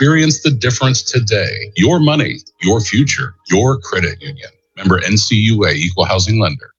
Experience the difference today. Your money, your future, your credit union. Member NCUA, Equal Housing Lender.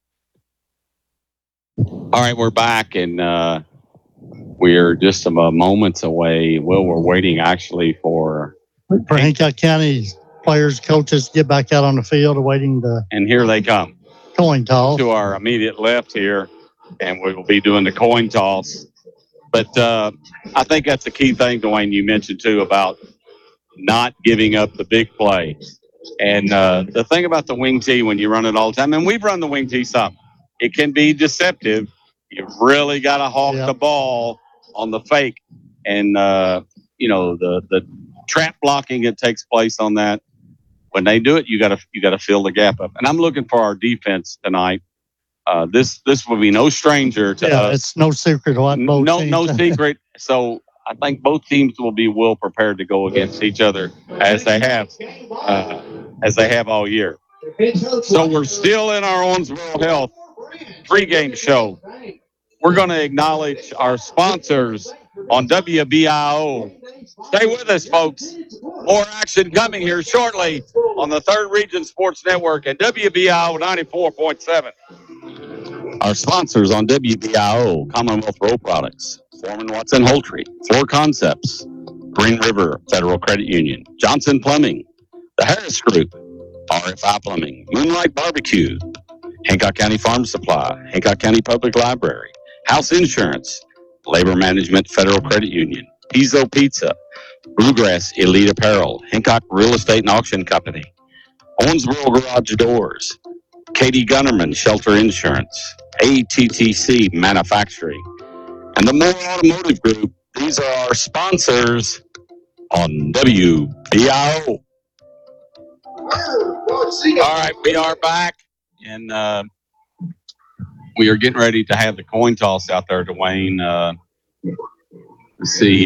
All right, we're back, and we're just moments away. Well, we're waiting actually for Hancock County players, coaches to get back out on the field, awaiting the. And here they come. Coin toss. To our immediate left here, and we will be doing the coin toss. But I think that's the key thing, Dwayne, you mentioned too about not giving up the big play. And the thing about the wing tee when you run it all the time, and we've run the wing tee some, it can be deceptive. You've really got to hawk the ball on the fake. And, the trap blocking that takes place on that. When they do it, you got to fill the gap up. And I'm looking for our defense tonight. This will be no stranger to us. It's no secret what both teams. No secret. So I think both teams will be well prepared to go against each other as they have all year. So we're still in our Owensboro Health pregame show. We're going to acknowledge our sponsors on WBIO. Stay with us, folks. More action coming here shortly on the Third Region Sports Network at WBIO 94.7. Our sponsors on WBIO: Commonwealth Road Products, Foreman Watson Holtree, Floor Concepts, Green River Federal Credit Union, Johnson Plumbing, the Harris Group, RFI Plumbing, Moonlight Barbecue, Hancock County Farm Supply, Hancock County Public Library, House Insurance, Labor Management Federal Credit Union, Pizzo Pizza, Bluegrass Elite Apparel, Hancock Real Estate and Auction Company, Owensboro Garage Doors, Katie Gunnerman Shelter Insurance, ATTC Manufacturing, and the Moore Automotive Group. These are our sponsors on WBIO. All right, we are back, and we are getting ready to have the coin toss out there, Dwayne. Let's see,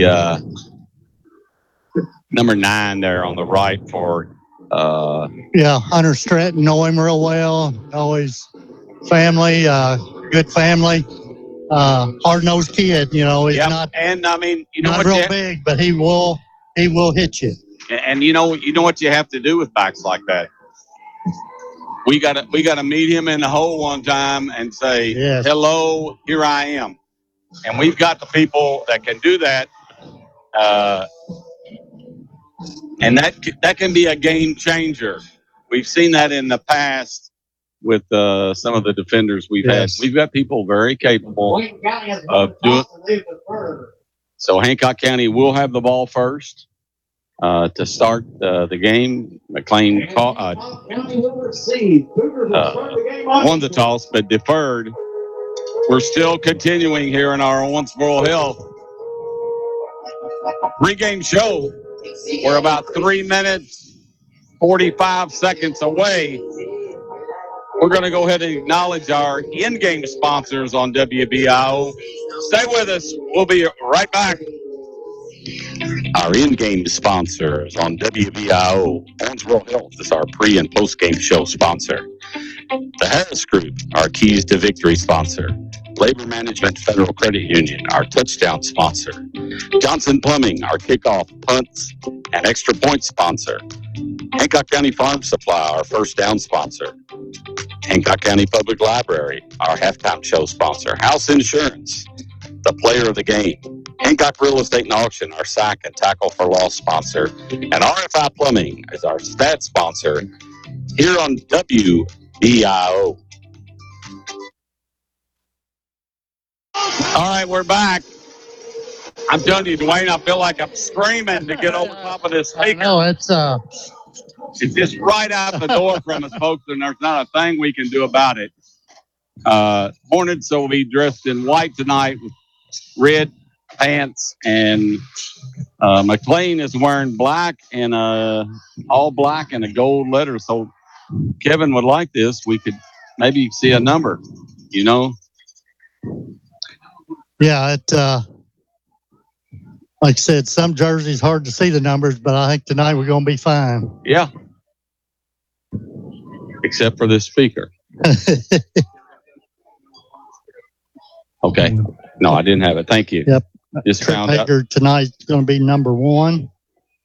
number 9 there on the right for. Hunter Stratton, know him real well. Always family, good family. Hard-nosed kid, he's not. And I mean, not real big, but he will hit you. And you know what you have to do with backs like that. We gotta meet him in the hole one time and say, hello, here I am. And we've got the people that can do that. And that can be a game changer. We've seen that in the past with some of the defenders we've had. We've got people very capable of doing. So Hancock County will have the ball first to start the game. McLean won the toss, but deferred. We're still continuing here in our Owensboro Health pregame show. We're about 3 minutes, 45 seconds away. We're going to go ahead and acknowledge our in-game sponsors on WBIO. Stay with us. We'll be right back. Our in-game sponsors on WBIO. Owensboro Health is our pre- and post-game show sponsor. The Harris Group, our Keys to Victory sponsor. Labor Management Federal Credit Union, our touchdown sponsor. Johnson Plumbing, our kickoff, punts, and extra point sponsor. Hancock County Farm Supply, our first down sponsor. Hancock County Public Library, our halftime show sponsor. House Insurance, the player of the game. Hancock Real Estate and Auction, our sack and tackle for loss sponsor. And RFI Plumbing is our stat sponsor here on WBIO. All right, we're back. I'm telling you, Dwayne, I feel like I'm screaming to get over top of this speaker. No, it's just right out the door from us, folks, and there's not a thing we can do about it. Hornets will be dressed in white tonight with red pants, and McLean is wearing black and all black and a gold letter. So Kevin would like this. We could maybe see a number, Yeah, it like I said, some jerseys hard to see the numbers, but I think tonight we're going to be fine. Yeah. Except for this speaker. Okay. No, I didn't have it. Thank you. Yep. Just found out. Tonight's going to be number 1.